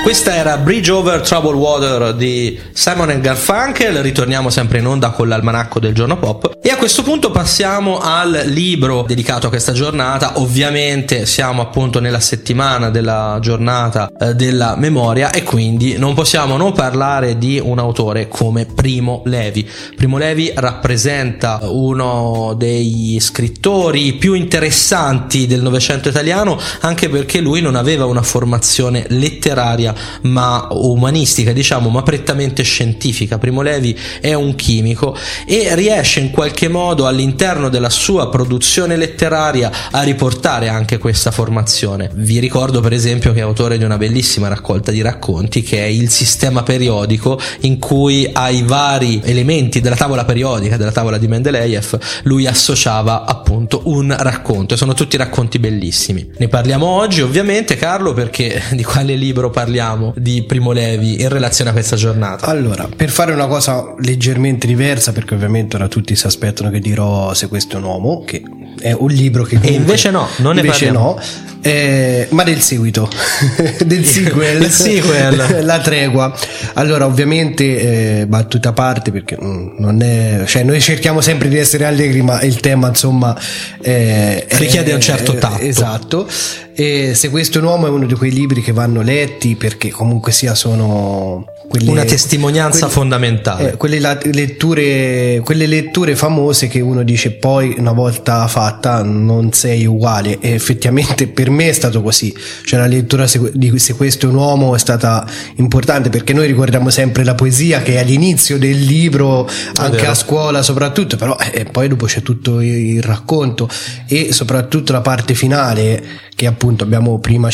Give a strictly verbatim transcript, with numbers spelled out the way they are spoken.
Questa era Bridge Over Troubled Water di Simon and Garfunkel. Ritorniamo sempre in onda con l'almanacco del giorno pop e a questo punto passiamo al libro dedicato a questa giornata. Ovviamente siamo appunto nella settimana della giornata eh, della memoria e quindi non possiamo non parlare di un autore come Primo Levi. Primo Levi rappresenta uno dei scrittori più interessanti del Novecento italiano, anche perché lui non aveva una formazione letteraria ma umanistica, diciamo, ma prettamente scientifica. Primo Levi è un chimico e riesce in qualche modo all'interno della sua produzione letteraria a riportare anche questa formazione. Vi ricordo per esempio che è autore di una bellissima raccolta di racconti che è Il sistema periodico, in cui ai vari elementi della tavola periodica, della tavola di Mendeleev, lui associava appunto un racconto, e sono tutti racconti bellissimi. Ne parliamo oggi ovviamente, Carlo, perché di quale libro parliamo di Primo Levi in relazione a questa giornata? Allora, per fare una cosa leggermente diversa, perché ovviamente ora tutti si aspettano che dirò Se questo è un uomo, che è un libro che comunque, e invece no, non ne invece parliamo. no, eh, ma del seguito del sequel, il sequel. La tregua. Allora, ovviamente eh, battuta a parte, perché mh, non è, cioè noi cerchiamo sempre di essere allegri, ma il tema insomma eh, richiede è, un certo tatto. Esatto. E Se questo è un uomo è uno di quei libri che vanno letti, perché comunque sia sono quelle, una testimonianza quelle, fondamentale, eh, quelle letture quelle letture famose che uno dice poi una volta fatta non sei uguale, e effettivamente per me è stato così. Cioè la lettura di Se questo è un uomo è stata importante, perché noi ricordiamo sempre la poesia che è all'inizio del libro, anche a scuola soprattutto, però eh, poi dopo c'è tutto il racconto e soprattutto la parte finale che appunto abbiamo prima